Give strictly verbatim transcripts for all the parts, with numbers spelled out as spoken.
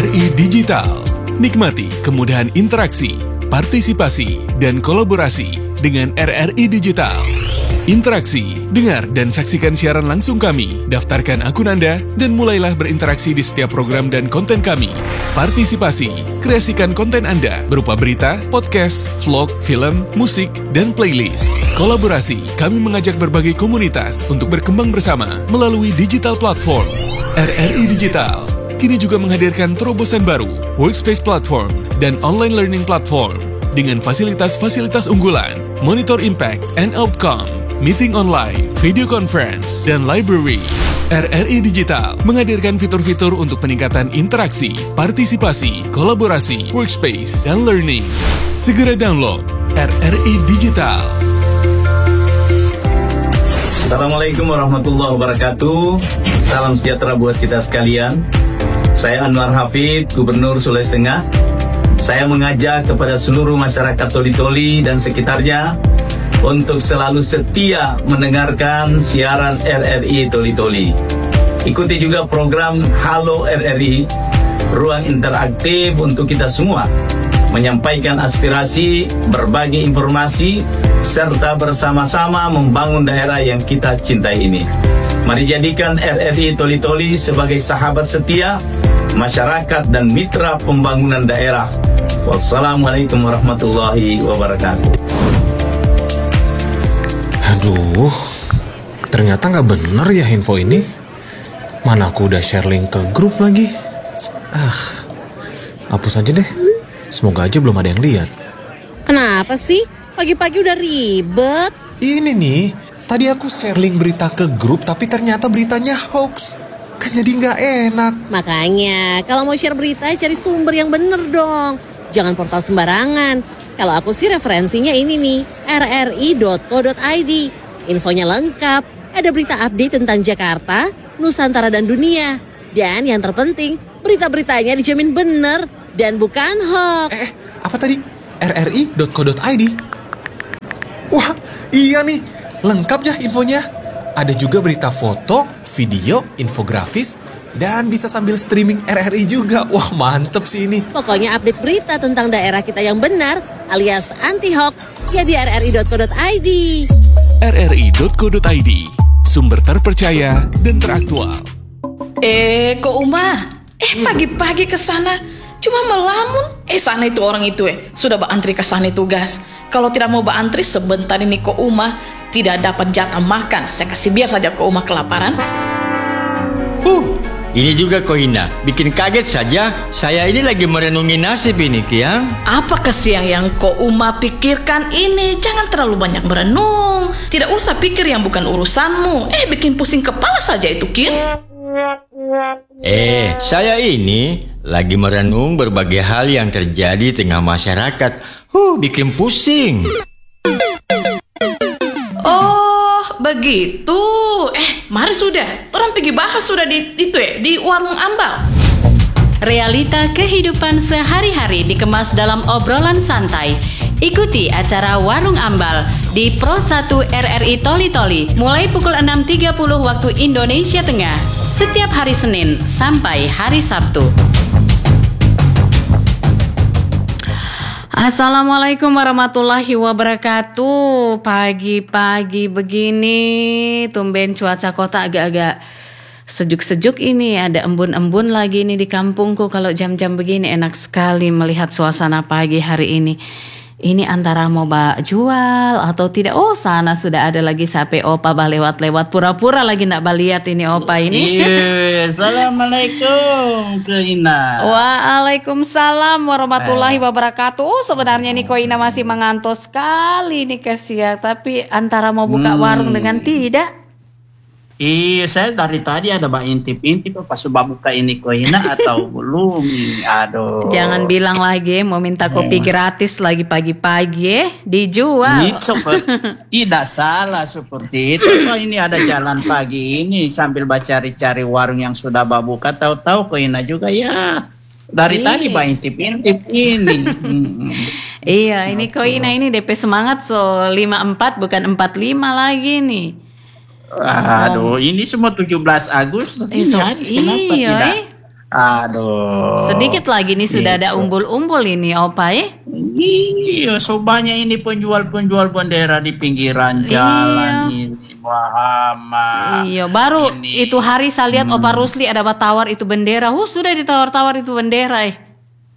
R I Digital. Nikmati kemudahan interaksi, partisipasi, dan kolaborasi dengan R R I Digital. Interaksi, dengar dan saksikan siaran langsung kami, daftarkan akun Anda, dan mulailah berinteraksi di setiap program dan konten kami. Partisipasi, kreasikan konten Anda berupa berita, podcast, vlog, film, musik, dan playlist. Kolaborasi, kami mengajak berbagai komunitas untuk berkembang bersama melalui digital platform. R R I Digital kini juga menghadirkan terobosan baru, workspace platform, dan online learning platform dengan fasilitas-fasilitas unggulan, monitor impact and outcome, meeting online, video conference, dan library. R R I Digital menghadirkan fitur-fitur untuk peningkatan interaksi, partisipasi, kolaborasi, workspace, dan learning. Segera download R R I Digital. Assalamualaikum warahmatullahi wabarakatuh. Salam sejahtera buat kita sekalian. Saya Anwar Hafid, Gubernur Sulawesi Tengah. Saya mengajak kepada seluruh masyarakat Toli-Toli dan sekitarnya untuk selalu setia mendengarkan siaran R R I Toli-Toli. Ikuti juga program Halo R R I, ruang interaktif untuk kita semua, menyampaikan aspirasi, berbagi informasi, serta bersama-sama membangun daerah yang kita cintai ini. Mari jadikan R R I Toli-Toli sebagai sahabat setia, masyarakat dan mitra pembangunan daerah. Wassalamualaikum warahmatullahi wabarakatuh. Aduh, ternyata nggak bener ya info ini. Mana aku udah share link ke grup lagi. Ah, hapus aja deh. Semoga aja belum ada yang lihat. Kenapa sih? Pagi-pagi udah ribet. Ini nih, tadi aku share link berita ke grup tapi ternyata beritanya hoax. Kan jadi nggak enak. Makanya, kalau mau share berita cari sumber yang bener dong. Jangan portal sembarangan. Kalau aku sih referensinya ini nih, r r i dot co dot i d. Infonya lengkap, ada berita update tentang Jakarta, Nusantara dan dunia. Dan yang terpenting, berita-beritanya dijamin bener dan bukan hoax. Eh, apa tadi? r r i dot co dot i d. Wah, iya nih, lengkap ya infonya. Ada juga berita foto, video, infografis, dan bisa sambil streaming R R I juga. Wah, mantep sih ini. Pokoknya update berita tentang daerah kita yang benar alias anti-hoax ya di r r i dot co dot i d. r r i dot co dot i d, sumber terpercaya dan teraktual. Eh, kok Uma? Eh, pagi-pagi ke sana cuma melamun. Eh, sana itu orang itu eh sudah berantri ke sana tugas. Kalau tidak mau berantri sebentar ini kok Uma tidak dapat jatah makan. Saya kasih biar saja kok Uma kelaparan. Uh, ini juga Koina, bikin kaget saja. Saya ini lagi merenungi nasib ini, Kiang. Apa kesiang yang kok Uma pikirkan ini? Jangan terlalu banyak merenung. Tidak usah pikir yang bukan urusanmu. Eh, bikin pusing kepala saja itu, Kin. Eh, saya ini lagi merenung berbagai hal yang terjadi di tengah masyarakat. Huh, bikin pusing. Oh, begitu. Eh, mari sudah. Orang pergi bahas sudah di itu ya, di warung ambal. Realita kehidupan sehari-hari dikemas dalam obrolan santai. Ikuti acara Warung Ambal di Pro satu R R I Toli-Toli mulai pukul enam tiga puluh waktu Indonesia Tengah setiap hari Senin sampai hari Sabtu. Assalamualaikum warahmatullahi wabarakatuh. Pagi-pagi begini, tumben cuaca kota agak-agak sejuk-sejuk ini. Ada embun-embun lagi ini di kampungku. Kalau jam-jam begini enak sekali melihat suasana pagi hari ini. Ini antara mau bak jual atau tidak. Oh, sana sudah ada lagi sape opa bah lewat-lewat. Pura-pura lagi nak baliat ini opa ini. Iya, assalamualaikum Koina. Waalaikumsalam warahmatullahi wabarakatuh. Oh, sebenarnya nih Koina masih mengantuk sekali nih kesiak. Tapi antara mau buka Hmm. warung dengan tidak. Iya, saya dari tadi ada bak intip-intip pas sudah buka ini Koina atau belum. Aduh. Jangan bilang lagi mau minta kopi gratis lagi pagi-pagi eh. Dijual. Ini seperti, tidak salah seperti itu. Kok ini ada jalan pagi ini sambil cari-cari warung yang sudah buka. Tahu-tahu Koina juga ya. Dari Iyi. tadi bak intip-intip ini. Hmm. Iya, ini Koina ini D P semangat so lima empat bukan empat lima lagi nih. Aduh, ini semua tujuh belas Agustus. Eh, Ini so, hari kenapa iya, tidak? eh. Aduh. Sedikit lagi nih sudah ada Gitu. umbul-umbul ini Opa ya. Iya, sobanyak ini penjual-penjual bendera di pinggiran jalan ini, Muhammad. Iya, baru Ini. itu hari saya lihat Opa Rusli ada tawar itu bendera. Huh, sudah ditawar-tawar itu bendera eh.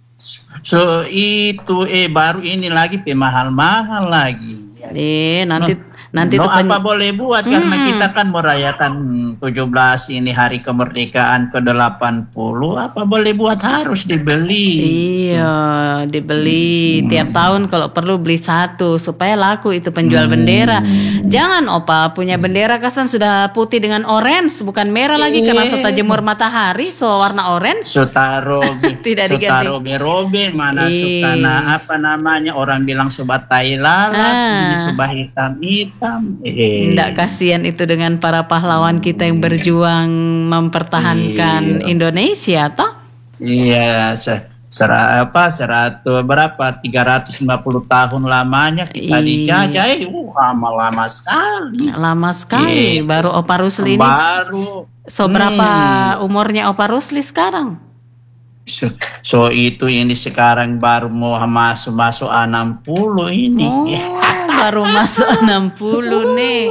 So itu eh baru ini lagi mahal-mahal lagi. Eh, nanti nanti No, itu pen- apa boleh buat karena kita kan merayakan tujuh belas ini hari kemerdekaan ke delapan puluh, apa boleh buat harus dibeli. Iya, dibeli tiap tahun kalau perlu beli satu supaya laku itu penjual bendera. Jangan Opa punya bendera kesan sudah putih dengan orange bukan merah lagi karena sudah jemur matahari so warna orange. Sutaro Tidak diganti. Sutaro berobe mana Ih. sukana apa namanya orang bilang sobat tai lalat, Ah. ini sobat hitam-hitam. Eh. Nggak kasihan itu dengan para pahlawan kita yang berjuang mempertahankan Iya. Indonesia toh? Iya, se- sera, apa seratus berapa tiga ratus lima puluh tahun lamanya kita Iya. dijajah. Eh, uh, lama-lama sekali. Lama sekali. Iya. Baru Opa Rusli ini. Baru. So berapa Hmm. umurnya Opa Rusli sekarang? So, so itu ini sekarang baru mau masuk masuk enam puluh ini. Oh, baru masuk enam puluh nih.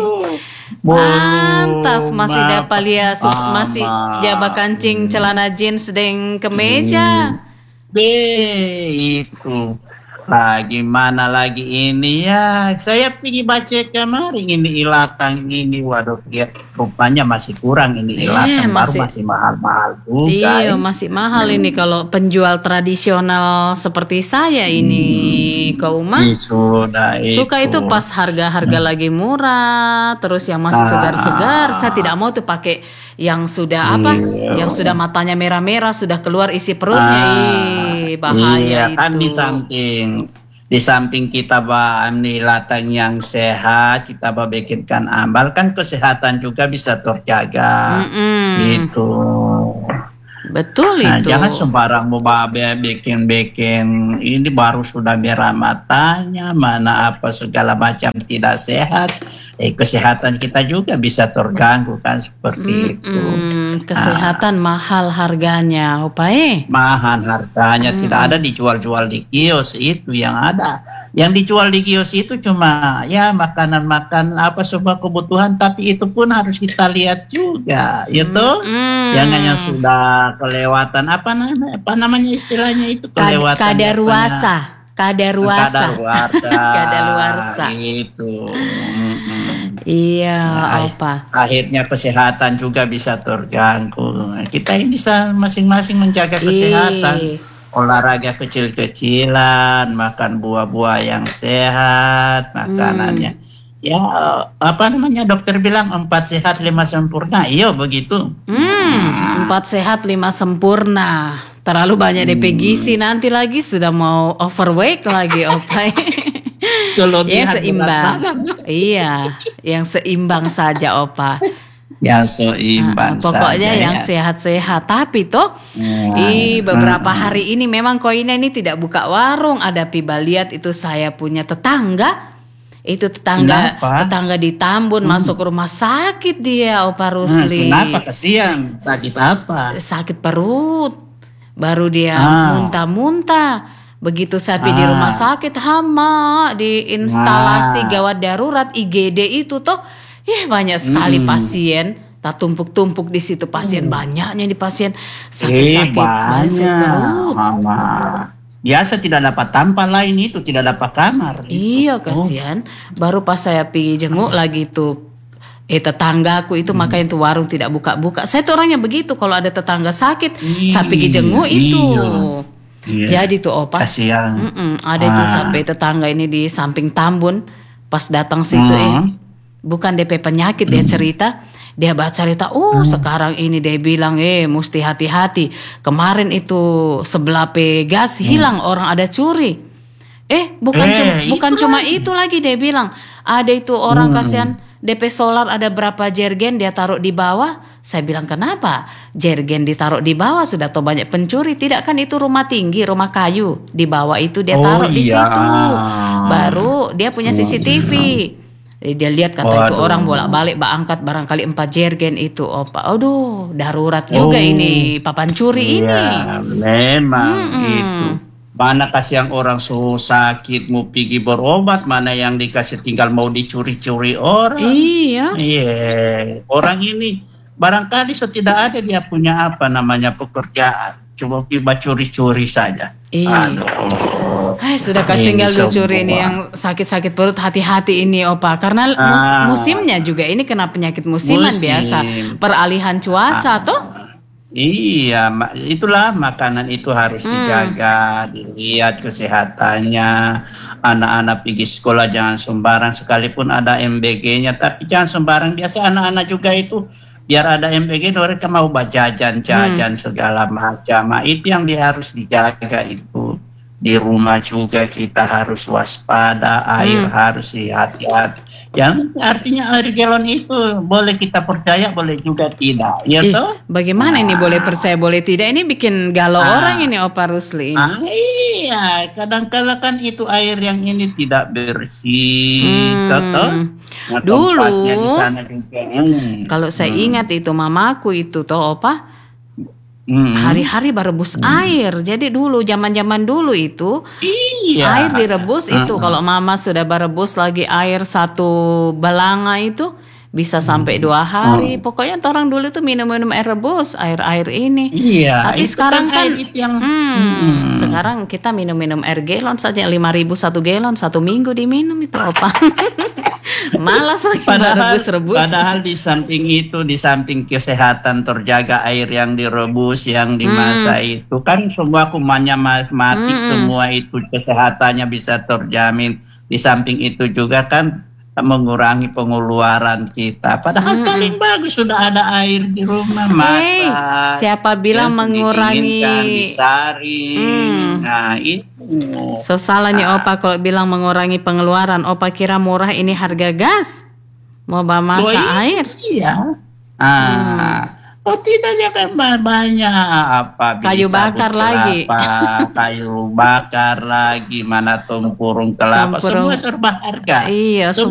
Belum, Pantas masih Bapak. dapat lihat su- masih Ama. jaba kancing celana jeans dan kemeja. B itu lagi mana lagi ini ya, saya pergi baca kemarin ini ilatan ini, waduh ya, rupanya masih kurang ini ilatan, Eh, baru masih- masih mahal-mahal juga. Iya, eh. masih mahal ini kalau penjual tradisional seperti saya ini, Kak Uma. Ih, sudah Suka itu pas harga-harga lagi murah, terus yang masih Ah. segar-segar. Saya tidak mau tuh pakai yang sudah apa, Iya. yang sudah matanya merah-merah, sudah keluar isi perutnya. Ah, Ih, bahaya iya, itu. kan di samping di samping kita bani latang yang sehat, kita bikinkan amal kan kesehatan juga bisa terjaga. Mm-mm. Gitu. Betul Nah, itu. jangan sembarang mau babe bikin-bikin ini baru sudah merah matanya, mana apa segala macam tidak sehat. Eh kesehatan kita juga bisa terganggu kan seperti itu. Mm-mm. Kesehatan mahal harganya, Opa eh. Mahal harganya, tidak ada dijual-jual di kios itu yang ada. Yang dijual di kios itu cuma ya makanan-makan apa semua kebutuhan, tapi itu pun harus kita lihat juga, gitu. Mm. Jangan yang sudah kelewatan apa namanya apa namanya istilahnya itu Kad- kelewatan Kadaruasa. Kadaruasa. Kadaluarsa. Kadaluarsa. Itu. Mm-mm. Iya, Nah, Opa. Akhirnya kesehatan juga bisa terganggu. Kita ini bisa masing-masing menjaga kesehatan. Ih. Olahraga kecil-kecilan, makan buah-buah yang sehat, makanannya. Ya, apa namanya dokter bilang empat sehat lima sempurna. Iya begitu. Hmm, empat sehat lima sempurna. Terlalu banyak D P gizi nanti lagi sudah mau overweight lagi, Opa. Kelebihan Yang seimbang. berat badan. Iya, yang seimbang saja, Opa. Yang seimbang Ah, pokoknya saja, yang ya. sehat-sehat. Tapi toh, Ya. ih, beberapa hari ini memang Koina ini tidak buka warung. Ada piba lihat itu saya punya tetangga. Itu tetangga Kenapa? tetangga di Tambun masuk rumah sakit dia, Opa Hmm, Rusli. kenapa kesian? Sakit apa? Sakit perut. Baru dia Ah. muntah-muntah. Begitu sampai di Ah. rumah sakit hama di instalasi Ah. gawat darurat I G D itu toh, ih banyak sekali Hmm. pasien. Tak tumpuk-tumpuk di situ pasien, banyaknya di pasien Eh, sakit-sakit banyak sakit banyak. perut. Mama. Biasa tidak dapat tampan lain itu, tidak dapat kamar. Iya kasihan. Baru pas saya pergi jenguk lagi tuh eh tetanggaku itu makanya tuh warung tidak buka-buka. Saya tuh orangnya begitu kalau ada tetangga sakit, saya pergi jenguk itu. Iya. Jadi tuh Opa, Kasihan. mm-mm, ada itu Ah. sampai tetangga ini di samping Tambun. Pas datang situ eh Hmm. bukan D P penyakit dia cerita. Dia baca cerita, oh sekarang ini dia bilang eh mesti hati-hati. Kemarin itu sebelah gas hilang orang ada curi. Eh bukan Eh, cuma itu bukan cuma lagi. itu lagi dia bilang. Ada itu orang kasihan D P solar ada berapa jergen dia taruh di bawah. Saya bilang kenapa? Jergen ditaruh di bawah sudah tahu banyak pencuri. Tidak kan itu rumah tinggi, rumah kayu. Di bawah itu dia Oh, taruh di iya. situ. Baru dia punya C C T V. Dia lihat kata Waduh. itu orang bolak-balik bak angkat barangkali empat jergen itu opa. Aduh, darurat juga Oh. ini papan curi ini. Iya, memang Mm-mm. itu. Mana kasih yang orang so sakit mau pergi berobat, mana yang dikasih tinggal mau dicuri-curi orang. Iya. Iya, orang ini barangkali so tidak ada dia punya apa namanya pekerjaan, cuma tiba curi-curi saja. Iya. Aduh. Hai, sudah kas Ini tinggal dicuri ini semua. yang sakit-sakit perut, hati-hati ini opa. Karena mus- Ah. musimnya juga ini kena penyakit musiman Musim. biasa. Peralihan cuaca toh. Iya, ma- itulah makanan itu harus Hmm. dijaga, dilihat kesehatannya. Anak-anak pergi sekolah jangan sembarang, sekalipun ada M B G-nya, tapi jangan sembarang. Biasa anak-anak juga itu biar ada M B G mereka mau jajan-jajan Hmm. segala macam. Nah, itu yang dia harus dijaga itu. Di rumah juga kita harus waspada, air Hmm. harus hati-hati. Yang artinya air galon itu boleh kita percaya, boleh juga tidak, ya Ih, toh? bagaimana ini boleh percaya boleh tidak? Ini bikin galau Ah. orang ini opa Rusli. Ah, iya, kadang-kala kan itu air yang ini tidak bersih, Hmm. toh? Nah, Dulu, tempatnya di sana juga. Hmm. Kalau saya Hmm. ingat itu mamaku itu toh opa Hmm. hari-hari barebus air. Jadi dulu zaman-zaman dulu itu Iya. air direbus itu Ah. kalau mama sudah barebus lagi air satu balanga itu bisa sampai dua hari. Pokoknya orang dulu itu minum-minum air rebus, air-air ini. Iya. Tapi itu sekarang kan, air itu yang hmm, Hmm. sekarang kita minum-minum air galon saja lima ribu satu galon satu minggu diminum itu opa. Malas lagi Padahal, rebus-rebus. padahal di samping itu, di samping kesehatan terjaga air yang direbus, yang dimasak itu kan semua kumannya ma- mati, Hmm. semua itu kesehatannya bisa terjamin. Di samping itu juga kan mengurangi pengeluaran kita. Padahal Hmm. paling bagus sudah ada air di rumah Hey, masak. siapa bilang yang mengurangi? didinginkan, disaring. Hmm. Nah itu. So salahnya opa kalau bilang mengurangi pengeluaran. Opa kira murah ini harga gas. Mau bawa masak Oh, iya. air. Iya. Ah. Oh tidak jangan ba- banyak apa Kayu beli bakar sabut lagi. kelapa, kayu bakar lagi, mana tempurung kelapa, Tempurung. semua serba harga. Iya, Semua